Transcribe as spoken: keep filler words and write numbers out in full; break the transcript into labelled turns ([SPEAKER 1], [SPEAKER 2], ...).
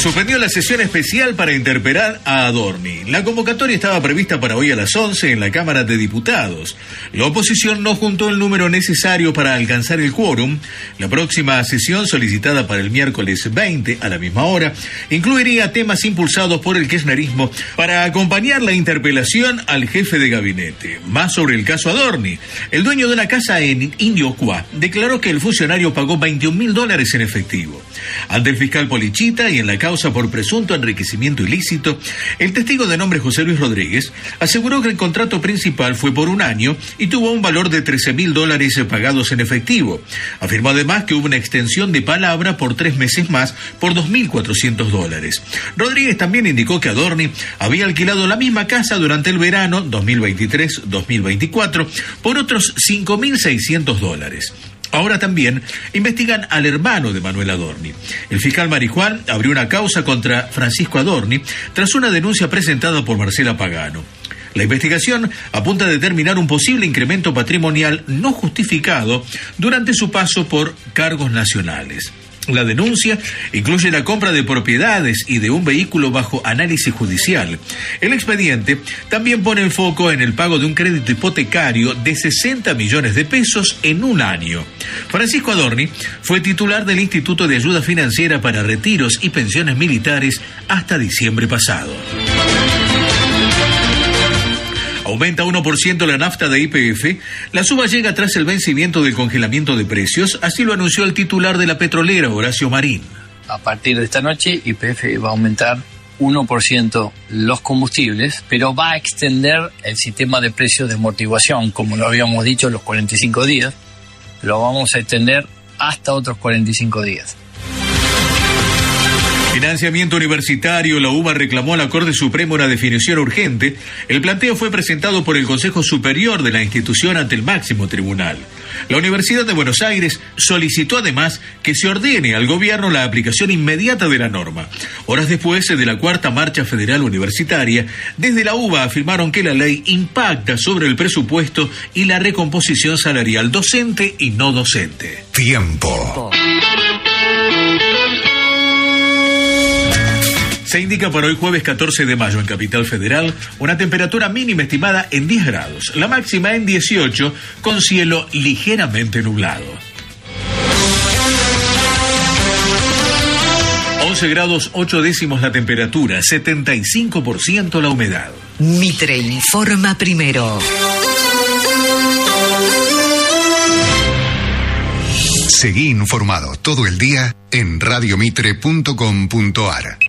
[SPEAKER 1] suspendió la sesión especial para interpelar a Adorni. La convocatoria estaba prevista para hoy a las once en la Cámara de Diputados. La oposición no juntó el número necesario para alcanzar el quórum. La próxima sesión, solicitada para el miércoles veinte a la misma hora, incluiría temas impulsados por el kirchnerismo para acompañar la interpelación al jefe de gabinete. Más sobre el caso Adorni. El dueño de una casa en Indiocua declaró que el funcionario pagó veintiún mil dólares en efectivo. Ante el fiscal Polichita y en la causa por presunto enriquecimiento ilícito, el testigo de nombre José Luis Rodríguez aseguró que el contrato principal fue por un año y tuvo un valor de trece mil dólares pagados en efectivo. Afirmó además que hubo una extensión de palabra por tres meses más por dos mil cuatrocientos dólares. Rodríguez también indicó que Adorni había alquilado la misma casa durante el verano dos mil veintitrés dos mil veinticuatro por otros cinco mil seiscientos dólares. Ahora también investigan al hermano de Manuel Adorni. El fiscal Marijuán abrió una causa contra Francisco Adorni tras una denuncia presentada por Marcela Pagano. La investigación apunta a determinar un posible incremento patrimonial no justificado durante su paso por cargos nacionales. La denuncia incluye la compra de propiedades y de un vehículo bajo análisis judicial. El expediente también pone el foco en el pago de un crédito hipotecario de sesenta millones de pesos en un año. Francisco Adorni fue titular del Instituto de Ayuda Financiera para Retiros y Pensiones Militares hasta diciembre pasado. Aumenta uno por ciento la nafta de Y P F. La suba llega tras el vencimiento del congelamiento de precios, así lo anunció el titular de la petrolera, Horacio Marín.
[SPEAKER 2] A partir de esta noche, Y P F va a aumentar uno por ciento los combustibles, pero va a extender el sistema de precios de amortiguación, como lo habíamos dicho, los cuarenta y cinco días. Lo vamos a extender hasta otros cuarenta y cinco días.
[SPEAKER 1] Financiamiento universitario. La U B A reclamó a la Corte Suprema una definición urgente. El planteo fue presentado por el Consejo Superior de la institución ante el máximo tribunal. La Universidad de Buenos Aires solicitó además que se ordene al gobierno la aplicación inmediata de la norma. Horas después de la cuarta marcha federal universitaria, desde la U B A afirmaron que la ley impacta sobre el presupuesto y la recomposición salarial docente y no docente.
[SPEAKER 3] Tiempo.
[SPEAKER 1] Se indica para hoy jueves catorce de mayo en Capital Federal una temperatura mínima estimada en diez grados, la máxima en dieciocho, con cielo ligeramente nublado. once grados ocho décimos la temperatura, setenta y cinco por ciento la humedad.
[SPEAKER 4] Mitre informa primero.
[SPEAKER 3] Seguí informado todo el día en radiomitre punto com punto ar.